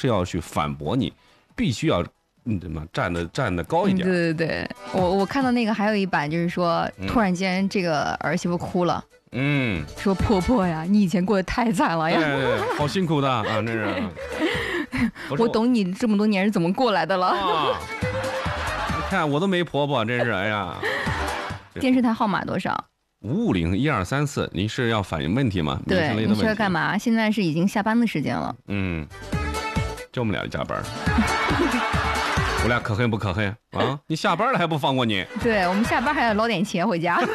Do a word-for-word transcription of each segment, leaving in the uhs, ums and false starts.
是要去反驳你，必须要嗯怎么站的站的高一点。 对对对，我我看到那个还有一版就是说，突然间这个儿媳妇哭了。 嗯， 说婆婆呀，你以前过得太惨了呀， 对对对，好辛苦的啊，真是。 我懂你这么多年是怎么过来的了。 啊、你看我都没婆婆，真是哎呀。 电视台号码多少？ 五五零一二三四。您是要反映问题吗？ 对，你是要干嘛？现在是已经下班的时间了。 嗯，就我们俩加班。我俩可恨不可恨啊？你下班了还不放过你？ 对，我们下班还要捞点钱回家。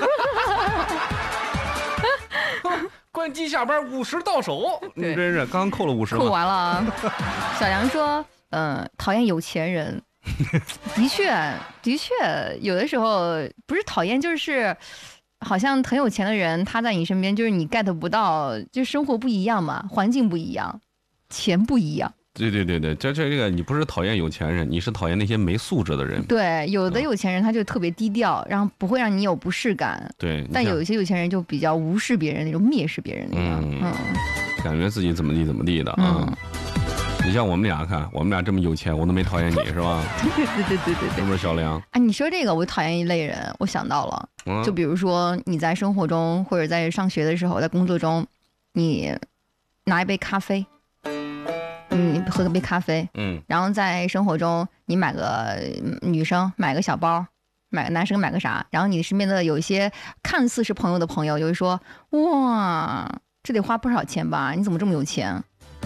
关机下班五十到手，你真是刚扣了五十， 扣完了。小梁说：“嗯、呃，讨厌有钱人。的确，的确，有的时候不是讨厌，就是好像很有钱的人，他在你身边，就是你 get 不到，就生活不一样嘛，环境不一样，钱不一样。” 对对对对，这这这个你不是讨厌有钱人，你是讨厌那些没素质的人。 对，有的有钱人他就特别低调，然后不会让你有不适感。 对， 但有一些有钱人就比较无视别人那种，蔑视别人那种。嗯，嗯感觉自己怎么地怎么地的啊。嗯、你像我们俩看，我们俩这么有钱，我都没讨厌你是吧？ 对对对对对对， 是不是小梁？ 啊，你说这个我讨厌一类人，我想到了，嗯、就比如说你在生活中或者在上学的时候，在工作中，你拿一杯咖啡。你喝个杯咖啡，嗯，然后在生活中你买个女生买个小包，买个男生买个啥，然后你身边的有一些看似是朋友的朋友就会说，哇，这得花不少钱吧？你怎么这么有钱？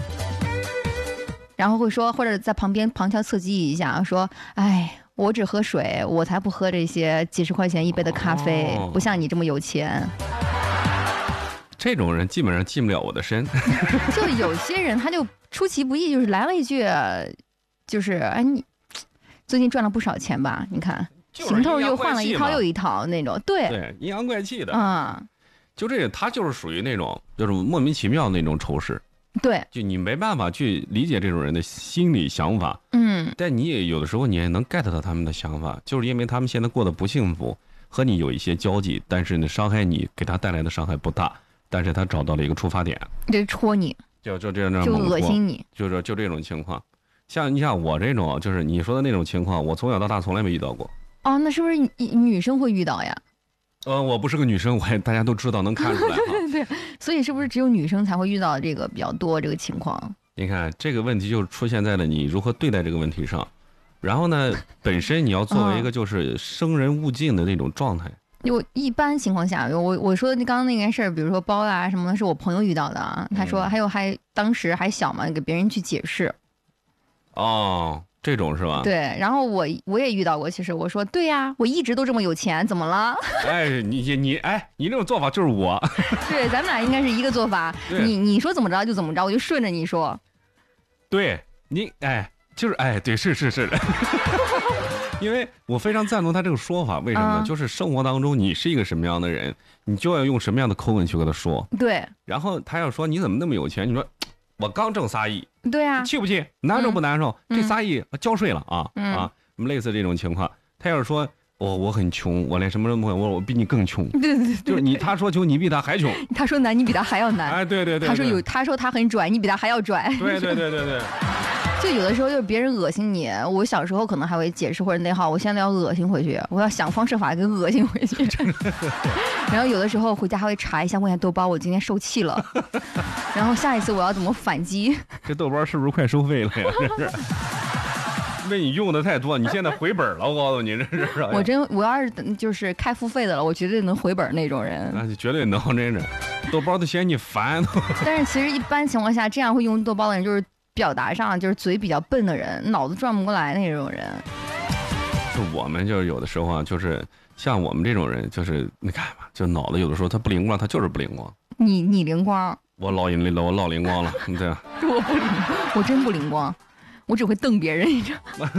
然后会说，或者在旁边旁敲侧击一下，说，哎，我只喝水，我才不喝这些几十块钱一杯的咖啡，哦、不像你这么有钱。 这种人基本上进不了我的身。 就有些人他就出其不意，就是来了一句，就是哎你最近赚了不少钱吧？你看行头又换了一套又一套那种，对对，阴阳怪气的啊、嗯。 就这个他就是属于那种就是莫名其妙那种仇视。 对， 就你没办法去理解这种人的心理想法， 嗯， 但你也有的时候你也能 get 到他们的想法，就是因为他们现在过得不幸福，和你有一些交集，但是呢伤害你给他带来的伤害不大。但是他找到了一个出发点， 就戳你， 就就这样， 就恶心你， 就是就这种情况。像你像我这种，就是你说的那种情况，我从小到大从来没遇到过。 哦，那是不是女生会遇到呀？ 呃，我不是个女生，我也大家都知道，能看出来。 对对，所以是不是只有女生才会遇到这个比较多这个情况？ 你看这个问题就出现在了你如何对待这个问题上。然后呢，本身你要作为一个就是生人勿近的那种状态。 就一般情况下，我我说的刚刚那件事儿，比如说包啊什么的，是我朋友遇到的啊。他说还有还当时还小嘛，给别人去解释。 哦，这种是吧？ 对，然后我我也遇到过，其实我说对呀、啊，我一直都这么有钱，怎么了？ 哎，你你哎，你这种做法就是我。 对，咱们俩应该是一个做法。你你说怎么着就怎么着，我就顺着你说。 对你哎，就是哎，对，是是是的。因为我非常赞同他这个说法，为什么呢？嗯、就是生活当中你是一个什么样的人，你就要用什么样的口吻去跟他说。 对。 然后他要说你怎么那么有钱？你说我刚挣仨亿。 对啊。 气不气？难受不难受？ 嗯、 这仨亿交税了啊、 嗯、 啊！类似这种情况，他要是说我、哦、我很穷，我连什么都不会，我我比你更穷。 对对 对, 对。 就是你他说穷，你比他还穷。 他说难，你比他还要难。 哎，对对 对, 对。 他说有，他说他很拽，你比他还要拽。 对对对对对。 就有的时候就是别人恶心你，我小时候可能还会解释或者内耗，我现在要恶心回去，我要想方设法给恶心回去。然后有的时候回家还会查一下，问一下豆包我今天受气了，然后下一次我要怎么反击。 这豆包是不是快收费了呀？这是。因为你用的太多，你现在回本了，我告诉你，这是。 我真，我要是就是开付费的了，我绝对能回本那种人。 那就绝对能，真是。豆包都嫌你烦。 但是其实一般情况下，这样会用豆包的人就是表达上就是嘴比较笨的人，脑子转不过来那种人。 就我们就是有的时候啊，就是像我们这种人，就是你看吧，就脑子有的时候他不灵光，他就是不灵光。 你你灵光？ 我老灵了，我老灵光了，对吧？ 我不灵光，我真不灵光。我只会瞪别人，你知道吗？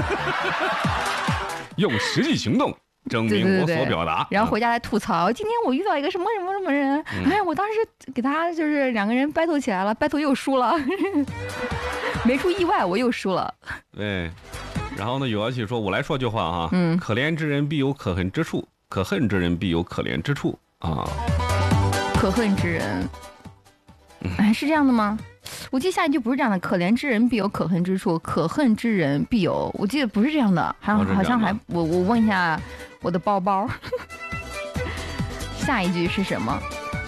用实际行动证明我所表达。 对对对，然后回家来吐槽，今天我遇到一个什么什么什么人，嗯、哎，我当时给他就是两个人 battle 起来了 ，battle 又输了，没出意外我又输了。 对，然后呢，有要去说，我来说句话哈， 嗯， 可怜之人必有可恨之处，可恨之人必有可怜之处啊。 可恨之人，哎，是这样的吗？ 我记得下一句不是这样的，可怜之人必有可恨之处，可恨之人必有，我记得不是这样的，好像好像还我我问一下我的包包，下一句是什么？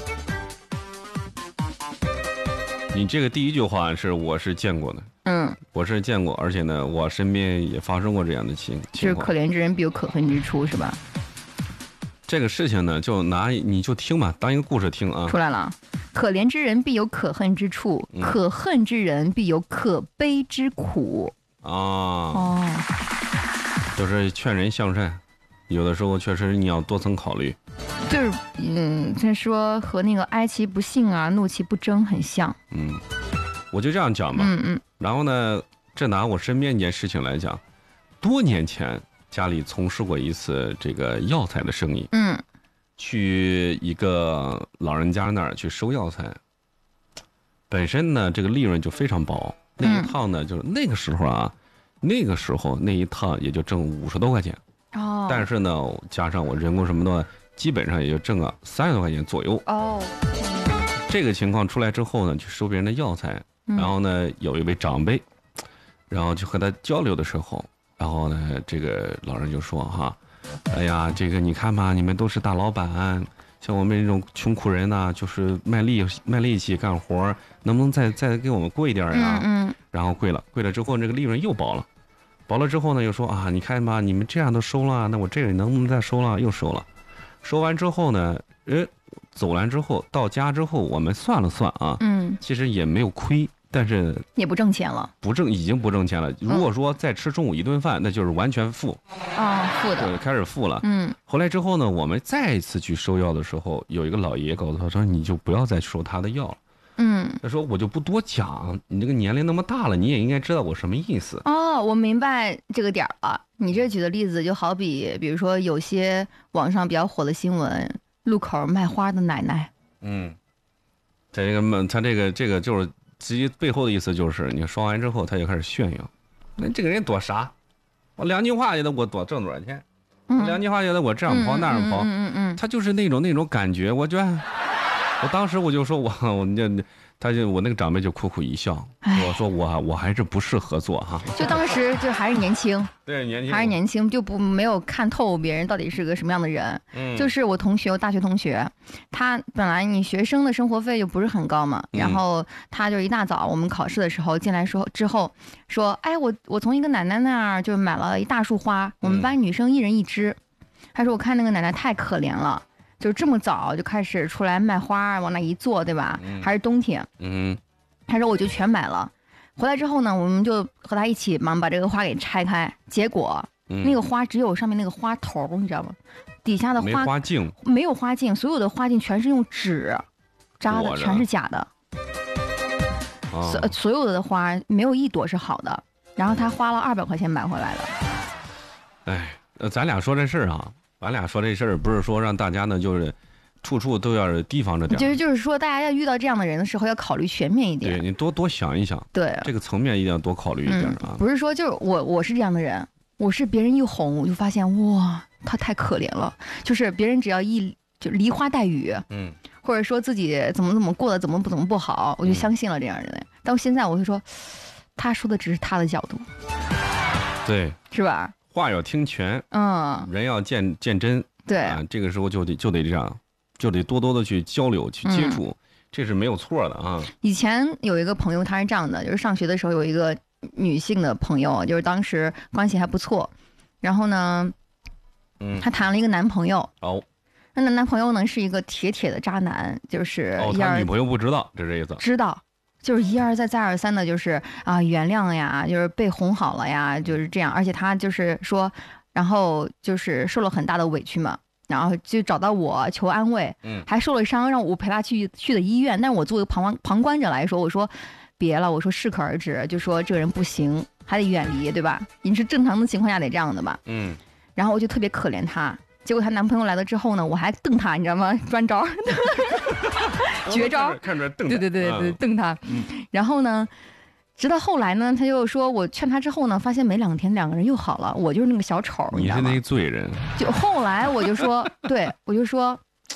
你这个第一句话是我是见过的， 嗯， 我是见过，而且呢，我身边也发生过这样的情情况。就是可怜之人必有可恨之处，是吧？ 这个事情呢，就拿你就听吧，当一个故事听啊。 出来了，可怜之人必有可恨之处，嗯、可恨之人必有可悲之苦。 啊，哦，就是劝人向善，有的时候确实你要多层考虑。 就是嗯，他说和那个哀其不幸啊，怒其不争很像。 嗯，我就这样讲吧。 嗯嗯。 然后呢，这拿我身边一件事情来讲，多年前家里从事过一次这个药材的生意。 嗯。 去一个老人家那儿去收药材，本身呢这个利润就非常薄。那一趟呢，嗯、就是那个时候啊，那个时候那一趟也就挣五十多块钱。 哦。但是呢，加上我人工什么的。基本上也就挣个三十多块钱左右哦。 这个情况出来之后呢，去收别人的药材， 嗯、 然后呢，有一位长辈，然后就和他交流的时候，然后呢，这个老人就说哈，哎呀，这个你看吧，你们都是大老板，像我们这种穷苦人呢、啊，就是卖力卖力气干活，能不能再再给我们贵一点呀？ 嗯嗯。 然后贵了，贵了之后，这个利润又薄了，薄了之后呢，又说啊，你看吧，你们这样都收了，那我这个能不能再收了？又收了。收完之后呢，呃，走完之后到家之后，我们算了算啊， 嗯， 其实也没有亏，但是也不挣钱了， 不挣已经不挣钱了。如果说再吃中午一顿饭，那就是完全负啊，负的， 对，开始负了。 嗯， 后来之后呢，我们再一次去收药的时候，有一个老爷爷告诉他说，你就不要再收他的药了。 嗯， 他说我就不多讲，你这个年龄那么大了，你也应该知道我什么意思。 哦，我明白这个点了。你这举的例子就好比，比如说有些网上比较火的新闻，路口卖花的奶奶。 嗯，他这个他这个这个就是其实背后的意思就是，你说完之后他就开始炫耀，那这个人躲啥？我两句话也得我多挣多少钱？嗯、两句话也得我这样跑、嗯、那样跑。 嗯嗯 嗯, 嗯， 他就是那种那种感觉，我觉得。我当时我就说我我这他就我那个长辈就苦苦一笑，我说我我还是不适合做哈。 就当时就还是年轻， 对年轻还是年轻，就不没有看透别人到底是个什么样的人。 嗯， 就是我同学，我大学同学，他本来你学生的生活费就不是很高嘛， 嗯、 然后他就一大早我们考试的时候进来说之后说，哎我我从一个奶奶那儿就买了一大束花，我们班女生一人一支。他说我看那个奶奶太可怜了。就这么早就开始出来卖花，往那一坐，对吧？ 嗯、 还是冬天。 嗯， 他说我就全买了。回来之后呢，我们就和他一起忙把这个花给拆开。结果、 嗯、 那个花只有上面那个花头，你知道吗？底下的花没花茎， 没有花茎，所有的花茎全是用纸扎的，全是假的。 哦、 所所有的花没有一朵是好的。然后他花了二百块钱买回来的。 哎，呃，咱俩说这事儿啊。咱俩说这事儿不是说让大家呢，就是处处都要提防着点。 其实就是说，大家要遇到这样的人的时候，要考虑全面一点。 对你多多想一想， 对这个层面一定要多考虑一点啊。 嗯、不是说就是我我是这样的人，我是别人一哄我就发现哇，他太可怜了。就是别人只要一就梨花带雨， 嗯， 或者说自己怎么怎么过得怎么不怎么不好，我就相信了这样的人。嗯、到现在我会说，他说的只是他的角度， 对， 是吧？ 话要听全， 嗯， 人要见见真， 对啊，这个时候就得就得这样，就得多多的去交流去接触，嗯、这是没有错的啊。 以前有一个朋友，他是这样的，就是上学的时候有一个女性的朋友，就是当时关系还不错，然后呢， 嗯， 她谈了一个男朋友， 哦， 那男男朋友呢是一个铁铁的渣男，就是哦，他女朋友不知道，这是意思， 知道。就是一而再再而三的，就是啊原谅呀，就是被哄好了呀，就是这样。而且他就是说，然后就是受了很大的委屈嘛，然后就找到我求安慰， 嗯， 还受了伤，让我陪他去去的医院。但是我作为旁观旁观者来说，我说别了，我说适可而止，就说这个人不行，还得远离，对吧？你是正常的情况下得这样的吧？ 嗯。 然后我就特别可怜她。结果她男朋友来了之后呢，我还瞪她，你知道吗？专招，绝招， 看出来瞪。 对对对对， 嗯、 瞪她。 嗯。 然后呢，直到后来呢，他就说我劝他之后呢，发现没两天两个人又好了。我就是那个小丑， 你是那个罪人。 就后来我就说，对我就说，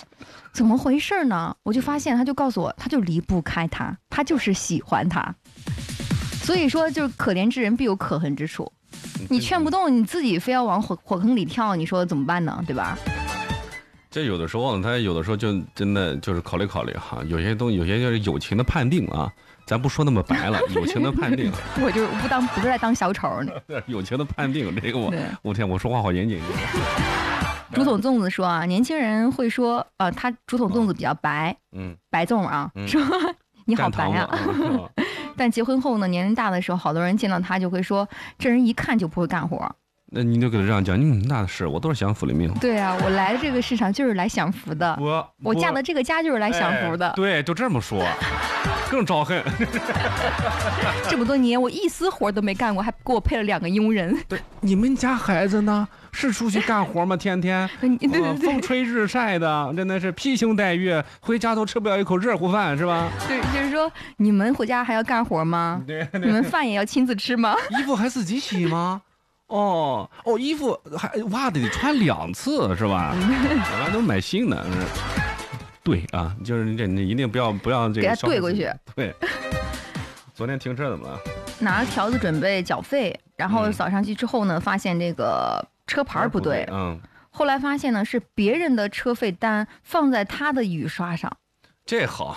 怎么回事呢？我就发现，他就告诉我，他就离不开他，他就是喜欢他。所以说，就是可怜之人必有可恨之处。你劝不动，你自己非要往火火坑里跳，你说怎么办呢？对吧？ 这有的时候呢，他有的时候就真的就是考虑考虑哈，有些东西，有些就是友情的判定啊，咱不说那么白了，友情的判定。 我就是不当不是在当小丑呢。 友情的判定，这个我，我天，我说话好严谨。 竹筒粽子说啊，年轻人会说，呃，他竹筒粽子比较白，嗯，白粽啊，嗯、说你好白啊。嗯、但结婚后呢，年龄大的时候，好多人见到他就会说，这人一看就不会干活。 那你就给他这样讲，嗯，那是我都是享福的命。 对啊，我来这个市场就是来享福的，我我嫁的这个家就是来享福的。 哎、对，就这么说，更招恨。 这么多年我一丝活都没干过，还给我配了两个佣人。 对，你们家孩子呢？是出去干活吗？天天对对对、呃、 风吹日晒的，真的是披星戴月，回家都吃不了一口热乎饭，是吧？ 对，就是说你们回家还要干活吗？对，对你们饭也要亲自吃吗？ 衣服还自己洗吗？哦哦，衣服还袜子得穿两次是吧？我还能买新的。对啊，就是这你一定不要不要这个给他对过去。 对。昨天停车怎么了？ 拿着条子准备缴费，然后扫上去之后呢，嗯、发现这个车牌不对。嗯。后来发现呢，是别人的车费单放在他的雨刷上。 这好。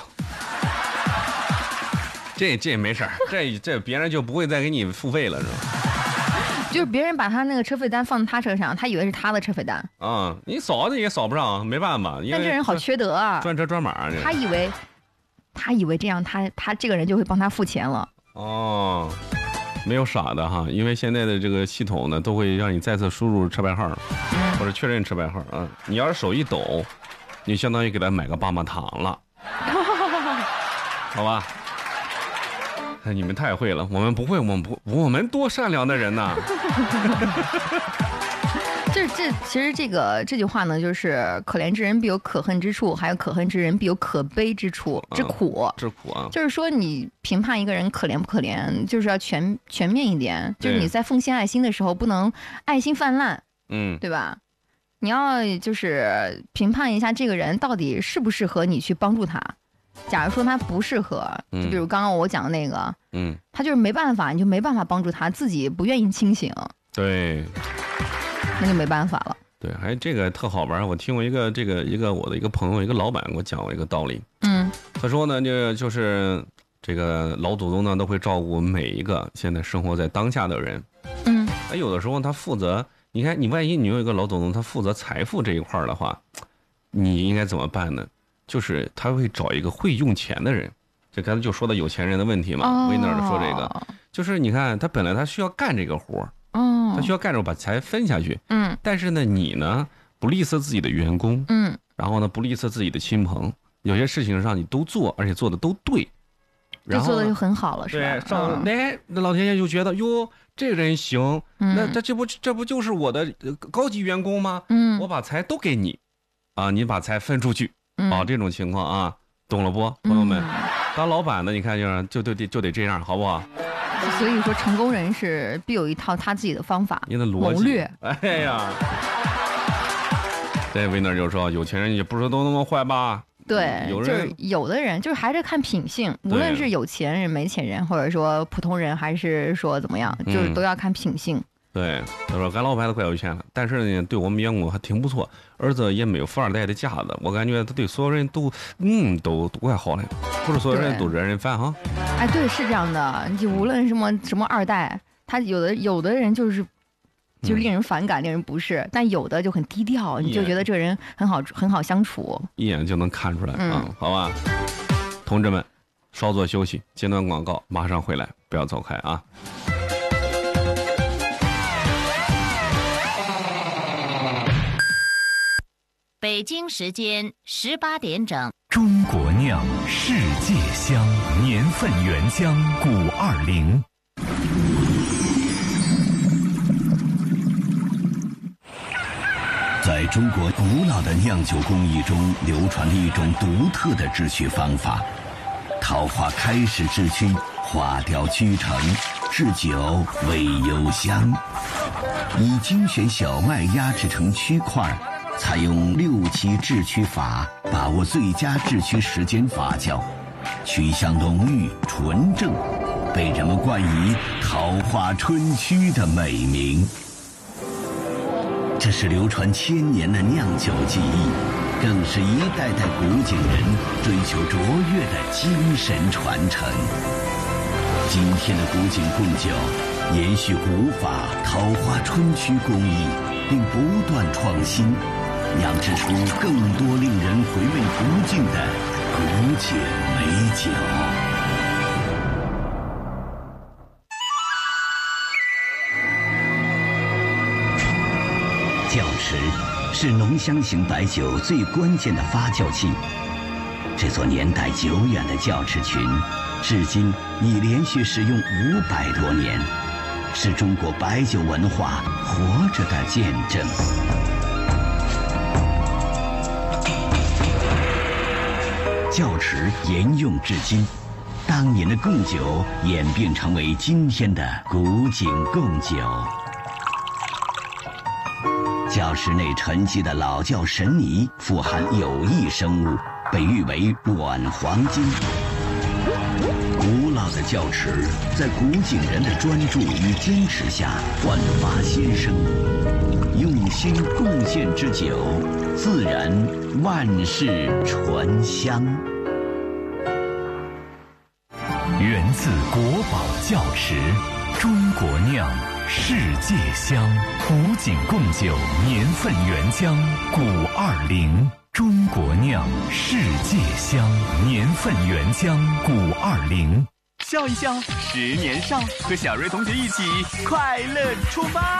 这这没事儿，这这别人就不会再给你付费了，是吧？ 就是别人把他那个车费单放在他车上，他以为是他的车费单啊、嗯，你扫的也扫不上，没办法。 但这人好缺德啊， 专车专码。 他以为，他以为这样他他这个人就会帮他付钱了。 哦，没有傻的哈，因为现在的这个系统呢，都会让你再次输入车牌号，嗯、或者确认车牌号啊。你要是手一抖，你相当于给他买个棒棒糖了，好吧？哎，你们太会了，我们不会，我们不，我们多善良的人呐！ 这这其实这个这句话呢，就是可怜之人必有可恨之处，还有可恨之人必有可悲之处之苦。 之苦啊！ 就是说，你评判一个人可怜不可怜，就是要全全面一点。就是你在奉献爱心的时候，不能爱心泛滥，嗯，对吧？你要就是评判一下这个人到底适不适合你去帮助他。假如说他不适合，就比如刚刚我讲的那个，嗯，他就是没办法，你就没办法帮助他，自己不愿意清醒， 对， 那就没办法了。 对，还这个特好玩，我听过一个这个一个我的一个朋友，一个老板给我讲过一个道理，嗯，他说呢，就就是这个老祖宗呢都会照顾每一个现在生活在当下的人，嗯，那有的时候他负责，你看你万一你有一个老祖宗，他负责财富这一块的话，你应该怎么办呢？就是他会找一个会用钱的人，这刚才就说到有钱人的问题嘛。威纳尔说这个，就是你看他本来他需要干这个活儿，他需要干着把财分下去，嗯，但是呢你呢不吝啬自己的员工，嗯，然后呢不吝啬自己的亲朋，有些事情上你都做，而且做的都对， 然后做的就很好了，是吧？ 对，上来那老天爷就觉得哟，这个人行，那这这不这不就是我的高级员工吗？嗯，我把财都给你，啊，你把财分出去。哦，这种情况啊，懂了不，朋友们？嗯、当老板的，你看就是就就得就得这样，好不好？ 所以说，成功人士必有一套他自己的方法， 你的逻辑。谋略。哎呀，这维纳就说，有钱人也不是都那么坏吧？ 对，有就是有的人就是还是看品性，无论是有钱人、没钱人，或者说普通人，还是说怎么样，就是都要看品性。 嗯对，他说俺老板都快有钱了，但是呢，对我们员工还挺不错，儿子也没有富二代的架子，我感觉他对所有人都，嗯，都都怪好的，不是所有人都惹人烦哈。 哎，对，是这样的，就无论什么什么二代，他有的有的人就是就令人反感、嗯、令人不适，但有的就很低调，你就觉得这个人很好很好相处， 一眼就能看出来、嗯、啊，好吧，同志们，稍作休息，间断广告，马上回来，不要走开啊。 北京时间十八点整。 中国酿，世界香，年份原香古二零。在中国古老的酿酒工艺中，流传着一种独特的制曲方法：桃花开始制曲，花雕曲成，制酒为幽香。以精选小麦压制成曲块， 采用六七制曲法，把握最佳制曲时间发酵，曲香浓郁纯正，被人们冠以桃花春曲的美名。这是流传千年的酿酒技艺，更是一代代古井人追求卓越的精神传承。今天的古井贡酒延续古法桃花春曲工艺，并不断创新，酿制出更多令人回味古井的古井美酒。窖池是浓香型白酒最关键的发酵器。这座年代久远的窖池群，至今已连续使用五百多年，是中国白酒文化活着的见证。窖池沿用至今，当年的贡酒演变成为今天的古井贡酒。窖池内沉积的老窖神泥富含有益生物，被誉为软黄金。古老的窖池在古井人的专注与坚持下焕发新生，用心贡献之酒，自然万世醇香。 源自国宝窖池，中国酿，世界香。古井贡酒年份原浆古二零，中国酿，世界香，年份原浆古二零。 笑一笑，十年少，和小瑞同学一起快乐出发。